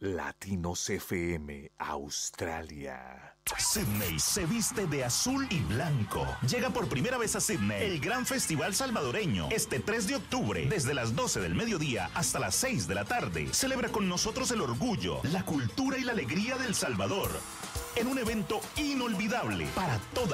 Latinos FM Australia. Sydney se viste de azul y blanco. Llega por primera vez a Sydney el Gran Festival Salvadoreño. Este 3 de octubre, desde las 12 del mediodía hasta las 6 de la tarde. Celebra con nosotros el orgullo, la cultura y la alegría del Salvador. En un evento inolvidable para toda